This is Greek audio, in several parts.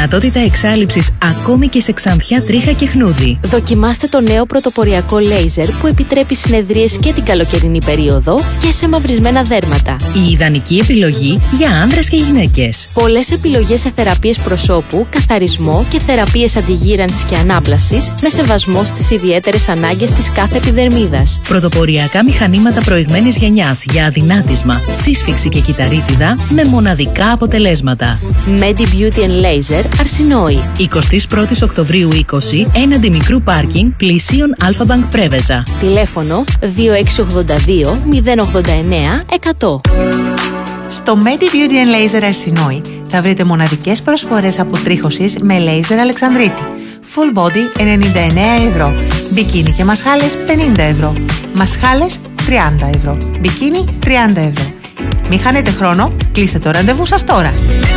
Δυνατότητα εξάλειψης ακόμη και σε ξανθιά, τρίχα και χνούδι. Δοκιμάστε το νέο πρωτοποριακό λέιζερ που επιτρέπει συνεδρίες και την καλοκαιρινή περίοδο και σε μαυρισμένα δέρματα. Η ιδανική επιλογή για άνδρες και γυναίκες. Πολλές επιλογές σε θεραπείες προσώπου, καθαρισμό και θεραπείες αντιγύρανσης και ανάπλασης με σεβασμό στις ιδιαίτερες ανάγκες της κάθε επιδερμίδας. Πρωτοποριακά μηχανήματα προηγμένης γενιάς για αδυνάτισμα, σύσφυξη και κυταρίτιδα με μοναδικά αποτελέσματα. Medi Beauty and Laser, Αρσινόη. 21 Οκτωβρίου 20, έναντι μικρού πάρκινγκ πλησίων Αλφα-Μπανκ Πρέβεζα. Τηλέφωνο 2682 089 100. Στο Medi Beauty and Laser Αρσινόη θα βρείτε μοναδικές προσφορές αποτρίχωσης με λέιζερ Αλεξανδρίτη. Full body 99 ευρώ. Μπικίνι και μασχάλες 50 ευρώ. Μασχάλες 30 ευρώ. Μπικίνι 30 ευρώ. Μην χάνετε χρόνο, κλείστε το ραντεβού σας τώρα.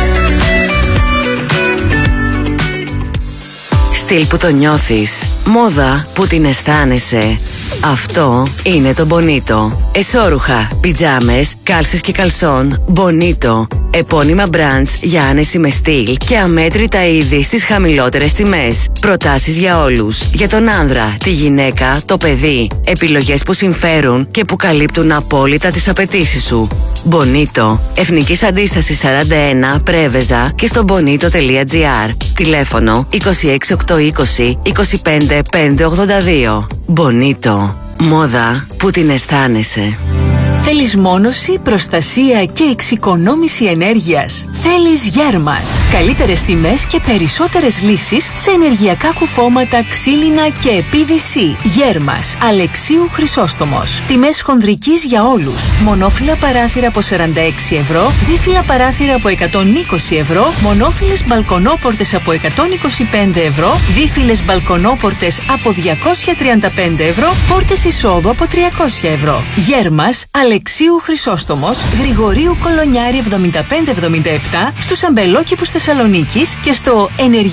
Στυλ που το νιώθεις, μόδα που την αισθάνεσαι. Αυτό είναι το Bonito. Εσώρουχα, πιτζάμες, κάλσες και καλσόν. Bonito. Επώνυμα brands για άνεση με στυλ και αμέτρητα είδη στις χαμηλότερες τιμές. Προτάσεις για όλους. Για τον άνδρα, τη γυναίκα, το παιδί. Επιλογές που συμφέρουν και που καλύπτουν απόλυτα τις απαιτήσεις σου. Bonito. Εθνικής Αντίστασης 41 Πρέβεζα και στο bonito.gr. Τηλέφωνο 26820 25 582. Bonito. Μόδα που την αισθάνεσαι. Θέλεις μόνωση, προστασία και εξοικονόμηση ενέργειας? Θέλεις Γέρμας. Καλύτερες τιμές και περισσότερες λύσεις σε ενεργειακά κουφώματα, ξύλινα και PVC. Γέρμας. Αλεξίου Χρυσόστομος. Τιμές χονδρικής για όλους. Μονόφυλλα παράθυρα από 46 ευρώ, δίφυλλα παράθυρα από 120 ευρώ, μονόφυλλες μπαλκονόπορτες από 125 ευρώ, δίφυλλες μπαλκονόπορτες από 235 ευρώ, πόρτες εισόδου από 300 ευρώ. Γέρμας. Αλεξίου Χρυσόστομος, Γρηγορίου Κολονιάρη 7577, στους αμπελόκηπους Θεσσαλονίκης και στο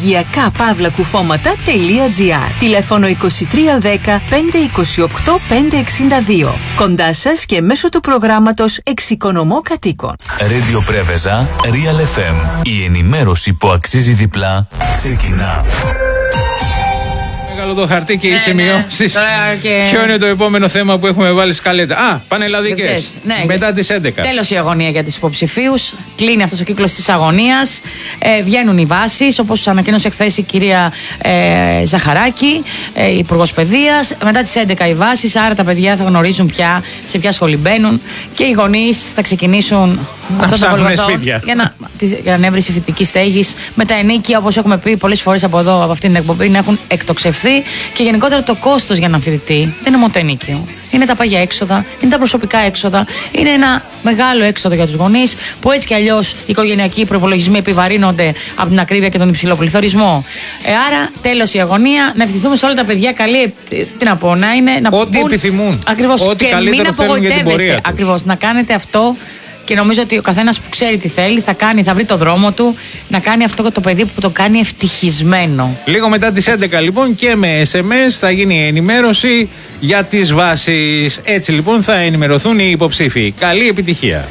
ενεργειακά-κουφώματα.gr. Τηλέφωνο 2310 528 562. Κοντά σας και μέσω του προγράμματος Εξοικονομώ Κατοίκων. Radio Πρέβεζα, Real FM. Η ενημέρωση που αξίζει διπλά ξεκινά. Μεγάλο το χαρτί και οι σημειώσεις. Ποιο είναι το επόμενο θέμα που έχουμε βάλει σκαλέτα? Πανελλαδικές. Μετά τις 11. Τέλος η αγωνία για τις υποψηφίους. Κλείνει αυτός ο κύκλος της αγωνίας. Βγαίνουν οι βάσεις, όπως ανακοίνωσε χθες η κυρία Ζαχαράκη, Υπουργός Παιδείας. Μετά τις 11 οι βάσεις, άρα τα παιδιά θα γνωρίζουν πια σε ποια σχολή μπαίνουν και οι γονείς θα ξεκινήσουν να ψάχνουν σπίτια. Για ανέβρεση φοιτητικής στέγης. Με τα ενίκια, όπως έχουμε πει πολλές φορές από εδώ, από αυτήν την εκπομπή, να έχουν εκτοξευθεί. Και γενικότερα το κόστος για έναν φοιτητή δεν είναι μόνο το ενίκιο. Είναι τα πάγια έξοδα, είναι τα προσωπικά έξοδα, είναι ένα μεγάλο έξοδο για τους γονείς που έτσι κι αλλιώς οι οικογενειακοί προϋπολογισμοί επιβαρύνονται από την ακρίβεια και τον υψηλό πληθωρισμό. Άρα, τέλος η αγωνία, να ευχηθούμε σε όλα τα παιδιά καλή. Τι να πω, να είναι. Ό,τι επιθυμούν. Ακριβώς. Ό,τι και μην απογοητεύεστε. Ακριβώς. Να κάνετε αυτό. Και νομίζω ότι ο καθένας που ξέρει τι θέλει θα βρει το δρόμο του να κάνει αυτό το παιδί που το κάνει ευτυχισμένο. Λίγο μετά τις 11 λοιπόν και με SMS θα γίνει η ενημέρωση για τις βάσεις. Έτσι λοιπόν θα ενημερωθούν οι υποψήφοι. Καλή επιτυχία.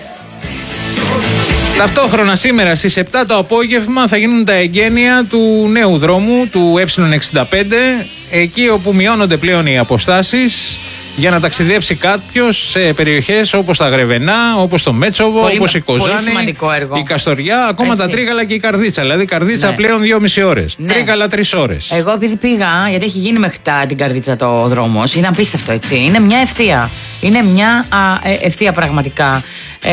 Ταυτόχρονα σήμερα στις 7 το απόγευμα θα γίνουν τα εγγένεια του νέου δρόμου του Ε65, εκεί όπου μειώνονται πλέον οι αποστάσεις για να ταξιδέψει κάποιος σε περιοχές όπως τα Γρεβενά, όπως το Μέτσοβο, όπως η Κοζάνη, η Καστοριά, ακόμα τα Τρίγαλα και η Καρδίτσα. Δηλαδή Καρδίτσα πλέον 2,5 ώρες. Τρίγαλα 3 ώρες. Εγώ επειδή πήγα, γιατί έχει γίνει μέχρι την Καρδίτσα το δρόμος, είναι απίστευτο έτσι. Είναι μια ευθεία. Είναι μια ευθεία πραγματικά.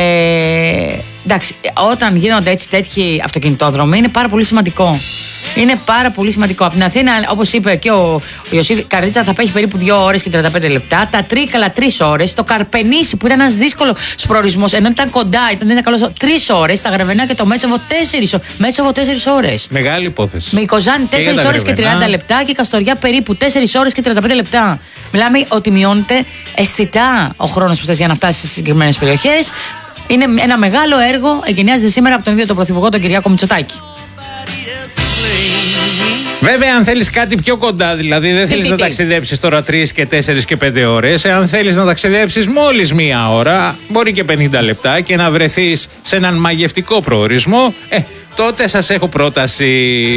Εντάξει, όταν γίνονται έτσι τέτοιοι αυτοκινητόδρομοι είναι πάρα πολύ σημαντικό. Είναι πάρα πολύ σημαντικό. Από την Αθήνα, όπως είπε και ο Ιωσήφ, Καρδίτσα θα πέχει περίπου 2 ώρες και 35 λεπτά. Τα Τρίκαλα 3 ώρες. Το Καρπενήσι που ήταν ένας δύσκολος προορισμός, ενώ ήταν κοντά, ήταν καλό, 3 ώρες. Τα Γρεβενά και το Μέτσοβο 4 ώρες. Μέτσοβο 4 ώρες. Μεγάλη υπόθεση. Με η Κοζάνη 4 ώρες και 30 λεπτά και η Καστοριά περίπου 4 ώρες και 35 λεπτά. Μιλάμε ότι μειώνεται αισθητά ο χρόνος που θες για να φτάσει στις συγκεκριμένες περιοχές. Είναι ένα μεγάλο έργο, εγκαινιάζεται σήμερα από τον ίδιο τον Πρωθυπουργό, τον Κυριάκο Μητσοτάκη. Βέβαια, αν θέλεις κάτι πιο κοντά, δηλαδή δεν θέλεις να ταξιδέψεις τώρα 3 και 4 και 5 ώρες, αν θέλεις να ταξιδέψεις μόλις 1 ώρα, μπορεί και 50 λεπτά και να βρεθείς σε έναν μαγευτικό προορισμό, τότε σας έχω πρόταση.